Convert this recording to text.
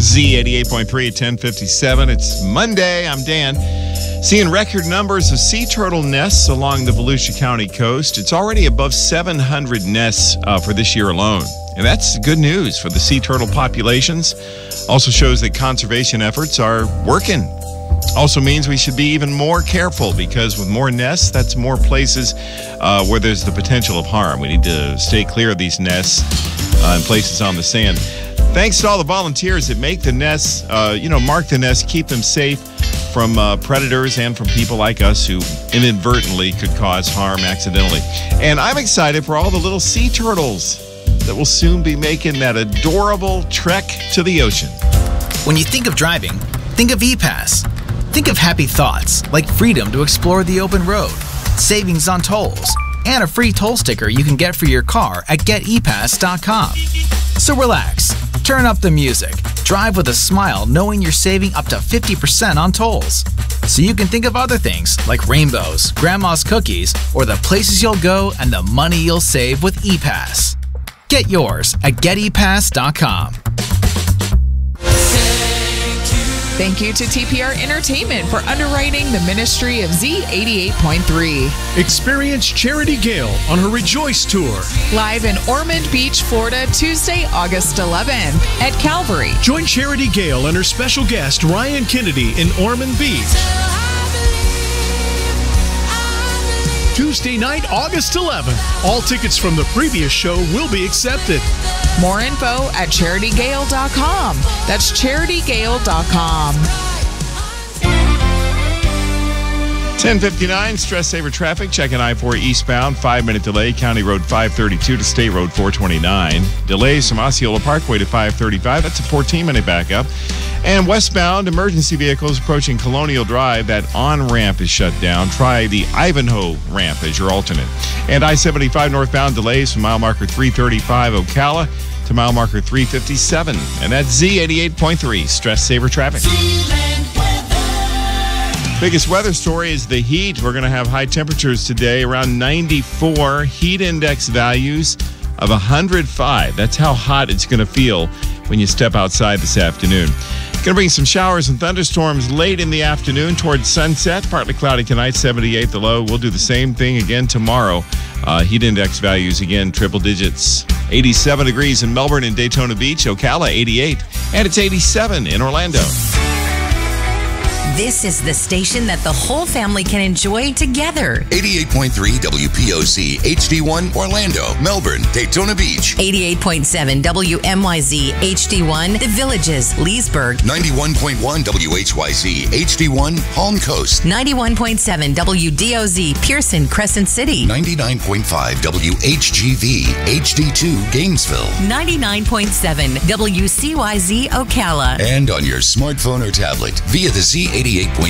Z88.3 at 10:57. It's Monday. I'm Dan. Seeing record numbers of sea turtle nests along the Volusia County coast. It's already above 700 nests for this year alone. And that's good news for the sea turtle populations. Also shows that conservation efforts are working. Also means we should be even more careful because with more nests, that's more places where there's the potential of harm. We need to stay clear of these nests and places on the sand. Thanks to all the volunteers that make the nests, mark the nests, keep them safe from predators and from people like us who inadvertently could cause harm accidentally. And I'm excited for all the little sea turtles that will soon be making that adorable trek to the ocean. When you think of driving, think of ePass. Think of happy thoughts like freedom to explore the open road, savings on tolls, and a free toll sticker you can get for your car at getepass.com. So relax, turn up the music, drive with a smile knowing you're saving up to 50% on tolls. So you can think of other things like rainbows, grandma's cookies, or the places you'll go and the money you'll save with ePass. Get yours at getepass.com. Thank you to TPR Entertainment for underwriting the ministry of Z88.3. Experience Charity Gale on her Rejoice Tour. Live in Ormond Beach, Florida, Tuesday, August 11th at Calvary. Join Charity Gale and her special guest, Ryan Kennedy, in Ormond Beach. Tuesday night, August 11th. All tickets from the previous show will be accepted. More info at CharityGale.com. That's CharityGale.com. 10:59, stress saver traffic. Checking I-4 eastbound, 5-minute delay. County Road 532 to State Road 429. Delays from Osceola Parkway to 535. That's a 14-minute backup. And westbound, emergency vehicles approaching Colonial Drive. That on-ramp is shut down. Try the Ivanhoe ramp as your alternate. And I-75 northbound, delays from mile marker 335 Ocala to mile marker 357. And that's Z88.3, stress saver traffic. Biggest weather story is the heat. We're going to have high temperatures today, around 94. Heat index values of 105. That's how hot it's going to feel when you step outside this afternoon. Going to bring some showers and thunderstorms late in the afternoon towards sunset. Partly cloudy tonight, 78 the low. We'll do the same thing again tomorrow. Heat index values, again, triple digits. 87 degrees in Melbourne and Daytona Beach. Ocala, 88. And it's 87 in Orlando. This is the station that the whole family can enjoy together. 88.3 WPOC, HD1, Orlando, Melbourne, Daytona Beach. 88.7 WMYZ, HD1, The Villages, Leesburg. 91.1 WHYZ, HD1, Palm Coast. 91.7 WDOZ, Pearson, Crescent City. 99.5 WHGV, HD2, Gainesville. 99.7 WCYZ, Ocala. And on your smartphone or tablet via the Z88.3